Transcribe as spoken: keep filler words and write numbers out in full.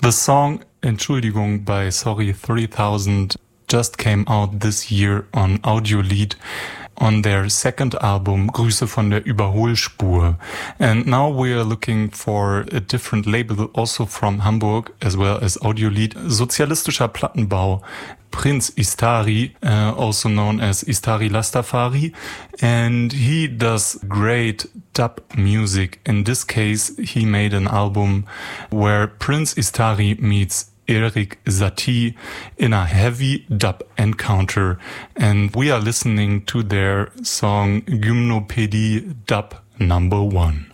The song Entschuldigung by Sorry three thousand just came out this year on Audiolied on their second album Grüße von der Überholspur. And now we are looking for a different label also from Hamburg as well as Audiolied. Sozialistischer Plattenbau Prinz Istari, uh, also known as Istari Lastafari, and he does great dub music. In this case, he made an album where Prince Istari meets Erik Satie in a heavy dub encounter, and we are listening to their song Gymnopädie Dub number one.